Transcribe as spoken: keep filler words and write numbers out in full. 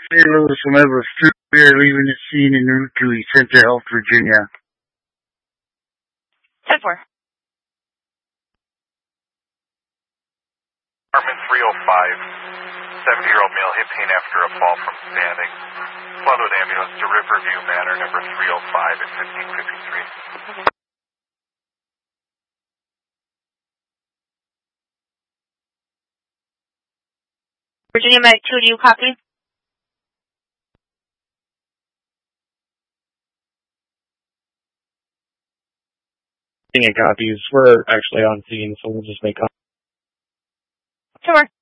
Saint Louis from Everett Street. We are leaving the scene en route to Center Health, Virginia. ten four. Apartment three oh five, seventy-year-old male hit pain after a fall from standing. Followed ambulance to Riverview Manor, number three oh five at fifteen fifty-three. Virginia Med two, do you copy? Copies. We're actually on scene, so we'll just make up. Sure.